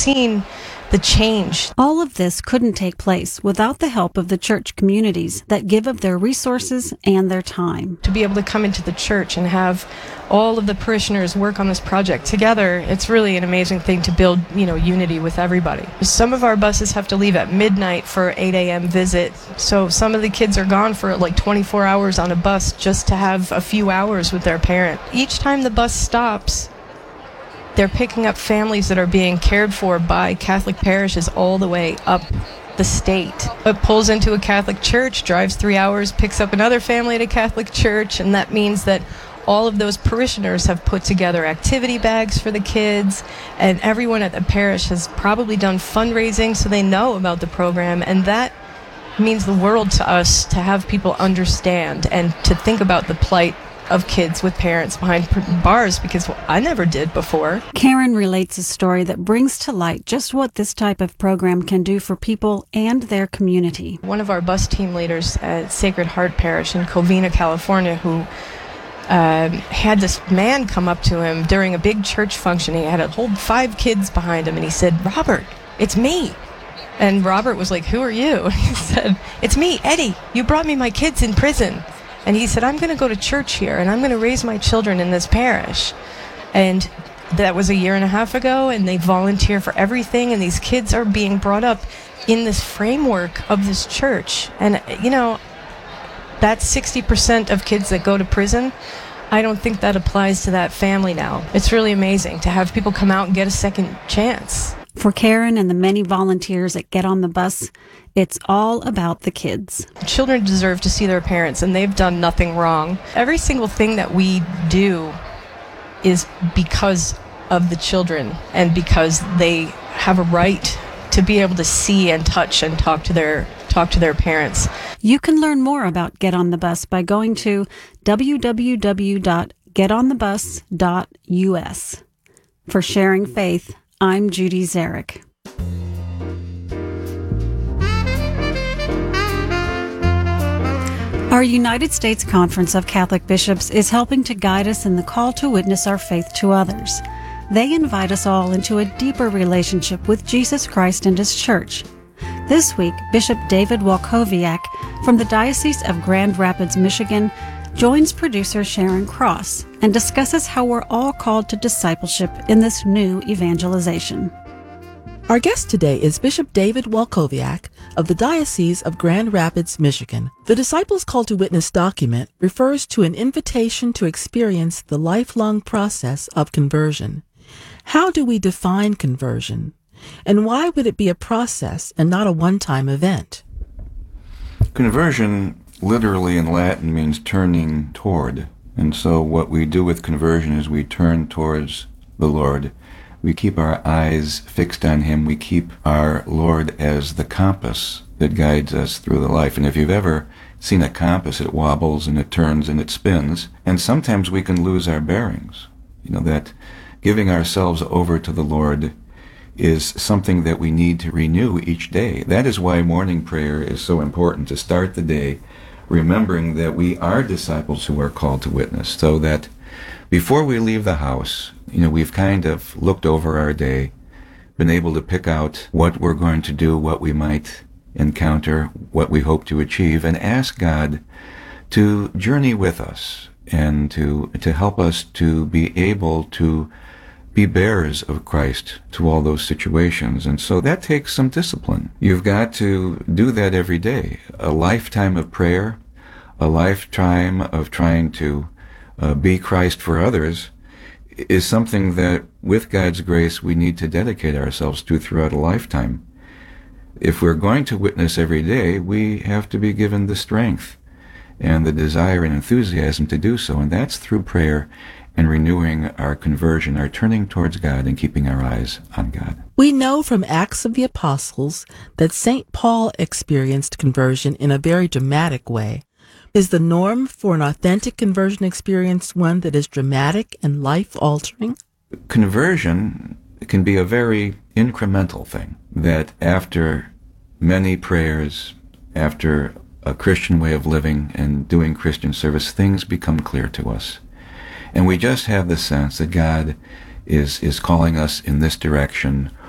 seen the change. All of this couldn't take place without the help of the church communities that give of their resources and their time. To be able to come into the church and have all of the parishioners work on this project together, it's really an amazing thing to build, unity with everybody. Some of our buses have to leave at midnight for 8 a.m. visit, so some of the kids are gone for like 24 hours on a bus just to have a few hours with their parent. Each time the bus stops, they're picking up families that are being cared for by Catholic parishes all the way up the state. It pulls into a Catholic church, drives 3 hours, picks up another family at a Catholic church, and that means that all of those parishioners have put together activity bags for the kids, and everyone at the parish has probably done fundraising so they know about the program, and that means the world to us to have people understand and to think about the plight of kids with parents behind bars, because I never did before. Karen relates a story that brings to light just what this type of program can do for people and their community. One of our bus team leaders at Sacred Heart Parish in Covina, California, who had this man come up to him during a big church function. He had a whole 5 kids behind him, and he said, "Robert, it's me." And Robert was like, "Who are you?" He said, "It's me, Eddie. You brought me my kids in prison." And he said, "I'm going to go to church here, and I'm going to raise my children in this parish." And that was 1.5 years ago, and they volunteer for everything, and these kids are being brought up in this framework of this church. And, that's 60% of kids that go to prison. I don't think that applies to that family now. It's really amazing to have people come out and get a second chance. For Karen and the many volunteers that get on the bus, it's all about the kids. Children deserve to see their parents, and they've done nothing wrong. Every single thing that we do is because of the children and because they have a right to be able to see and touch and talk to their parents. You can learn more about Get on the Bus by going to www.getonthebus.us. For Sharing Faith, I'm Judy Zarek. Our United States Conference of Catholic Bishops is helping to guide us in the call to witness our faith to others. They invite us all into a deeper relationship with Jesus Christ and His Church. This week, Bishop David Walkowiak from the Diocese of Grand Rapids, Michigan, joins producer Sharon Cross and discusses how we're all called to discipleship in this new evangelization. Our guest today is Bishop David Walkowiak of the Diocese of Grand Rapids, Michigan. The Disciples Call to Witness document refers to an invitation to experience the lifelong process of conversion. How do we define conversion? And why would it be a process and not a one-time event? Conversion literally in Latin means turning toward. And so what we do with conversion is we turn towards the Lord. We keep our eyes fixed on Him. We keep our Lord as the compass that guides us through the life. And if you've ever seen a compass, it wobbles and it turns and it spins. And sometimes we can lose our bearings. That giving ourselves over to the Lord is something that we need to renew each day. That is why morning prayer is so important, to start the day remembering that we are disciples who are called to witness, so that before we leave the house, we've kind of looked over our day, been able to pick out what we're going to do, what we might encounter, what we hope to achieve, and ask God to journey with us and to help us to be able to be bearers of Christ to all those situations. And so that takes some discipline. You've got to do that every day. A lifetime of prayer, a lifetime of trying to be Christ for others is something that, with God's grace, we need to dedicate ourselves to throughout a lifetime. If we're going to witness every day, we have to be given the strength and the desire and enthusiasm to do so, and that's through prayer and renewing our conversion, our turning towards God and keeping our eyes on God. We know from Acts of the Apostles that St. Paul experienced conversion in a very dramatic way. Is the norm for an authentic conversion experience one that is dramatic and life-altering? Conversion can be a very incremental thing, that after many prayers, after a Christian way of living and doing Christian service, things become clear to us. And we just have the sense that God is calling us in this direction,